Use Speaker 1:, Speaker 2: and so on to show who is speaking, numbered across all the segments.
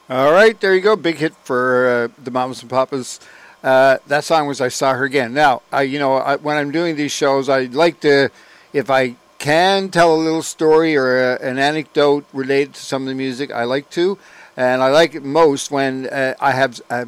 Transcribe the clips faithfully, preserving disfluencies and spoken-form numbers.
Speaker 1: All right, there you go. Big hit for uh, the Mamas and Papas. Uh, that song was "I Saw Her Again." Now, I, you know, I, when I'm doing these shows, I like to, if I can tell a little story or a, an anecdote related to some of the music, I like to, and I like it most when uh, I have a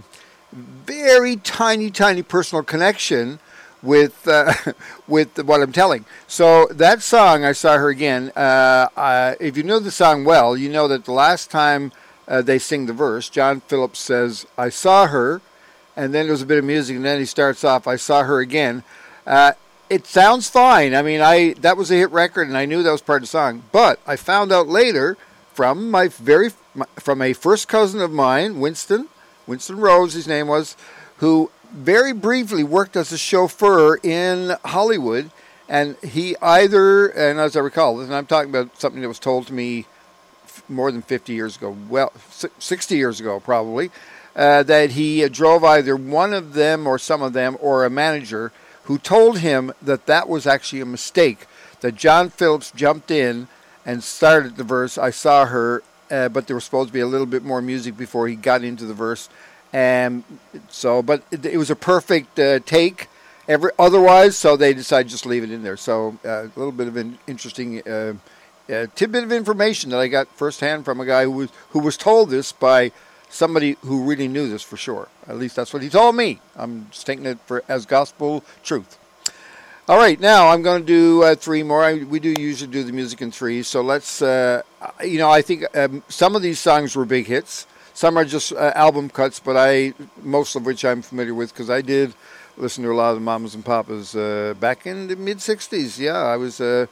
Speaker 1: very tiny, tiny personal connection with uh, with what I'm telling. So that song, "I Saw Her Again." Uh, uh, if you know the song well, you know that the last time uh, they sing the verse, John Phillips says, "I saw her," and then there's a bit of music, and then he starts off, "I saw her again." Uh, it sounds fine. I mean, I that was a hit record, and I knew that was part of the song. But I found out later from my very from a first cousin of mine, Winston, Winston Rose, his name was, who very briefly worked as a chauffeur in Hollywood, and he either, and as I recall, and I'm talking about something that was told to me more than fifty years ago, well, sixty years ago probably, uh, that he uh, drove either one of them or some of them or a manager who told him that that was actually a mistake, that John Phillips jumped in and started the verse, "I saw her," uh, but there was supposed to be a little bit more music before he got into the verse. And so, but it, it was a perfect uh, take every, otherwise, so they decided just leave it in there. So uh, a little bit of an interesting uh, uh, tidbit of information that I got firsthand from a guy who was who was told this by somebody who really knew this for sure. At least that's what he told me. I'm just taking it for as gospel truth. All right, now I'm going to do uh, three more. I, we do usually do the music in threes, so let's. Uh, you know, I think um, some of these songs were big hits. Some are just uh, album cuts, but I most of which I'm familiar with because I did listen to a lot of the Mamas and Papas uh, back in the mid sixties. Yeah, I was uh,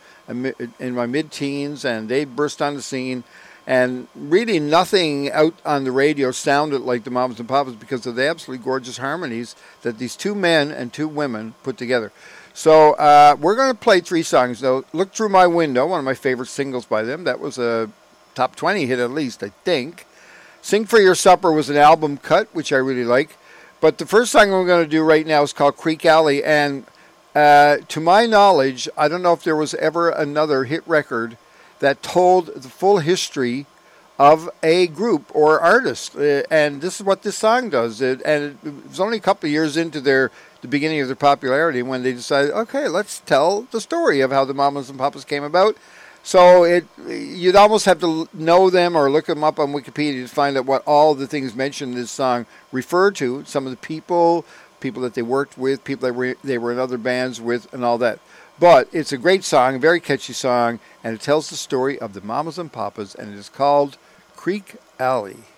Speaker 1: in my mid-teens, and they burst on the scene. And really nothing out on the radio sounded like the Mamas and Papas because of the absolutely gorgeous harmonies that these two men and two women put together. So uh, we're going to play three songs, though. "Look Through My Window," one of my favorite singles by them. That was a top twenty hit at least, I think. "Sing for Your Supper" was an album cut, which I really like. But the first song we're going to do right now is called "Creek Alley." And uh, to my knowledge, I don't know if there was ever another hit record that told the full history of a group or artist. Uh, and this is what this song does. It, and it was only a couple of years into their the beginning of their popularity when they decided, okay, let's tell the story of how the Mamas and Papas came about. So it you'd almost have to know them or look them up on Wikipedia to find out what all the things mentioned in this song refer to. Some of the people, people that they worked with, people that were, they were in other bands with, and all that. But it's a great song, a very catchy song, and it tells the story of the Mamas and Papas, and it is called "Creek Alley."